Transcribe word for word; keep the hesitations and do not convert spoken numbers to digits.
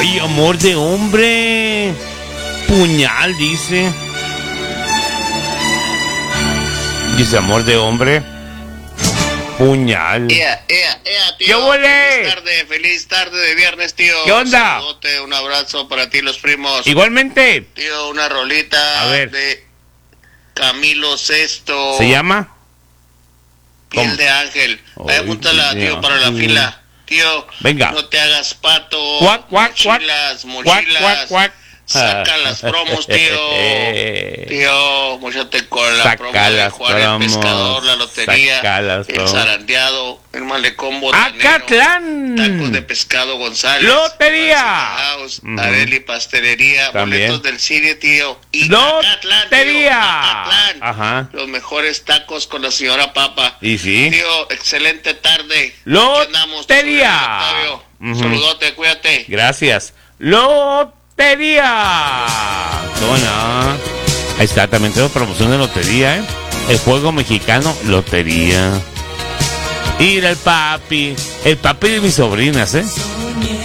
Ay, amor de hombre. Puñal, dice. Dice amor de hombre. Puñal. Ea, ea, ea, tío. ¿Qué huele? Feliz tarde, feliz tarde de viernes, tío. ¿Qué onda? Un saludote, un abrazo para ti, los primos. Igualmente. Tío, una rolita A ver. de Camilo Sesto. ¿Se llama? Piel ¿Cómo? de ángel. Vaya, Ay, apúntala, Dios tío, para la mío. fila. Tío, Venga. no te hagas pato. Cuac, cuac, cuac. mochilas, Cuac, mochilas. cuac, cuac. Saca las promos, tío. Tío, móchate con la Saca promo de las Juan el promos. Pescador, la lotería, Saca las el promos. zarandeado, el malecón botanero, ¡Acatlán! tacos de pescado González, ¡Lotería! Pancita House, Ujú. Areli Pastelería, También. boletos del cine, tío. Y Acatlán, tío, ¡Lotería! Acatlán. Ajá. Los mejores tacos con la señora Papa. ¿Y sí? Tío, excelente tarde. ¡Lotería! Aquí andamos, tu sobrino Octavio. Ujú. Saludote, cuídate. Gracias. ¡Lotería! ¿Cómo no? Ahí está, también tengo promoción de lotería, ¿eh? El juego mexicano, lotería. Ir al papi, el papi de mis sobrinas, ¿eh?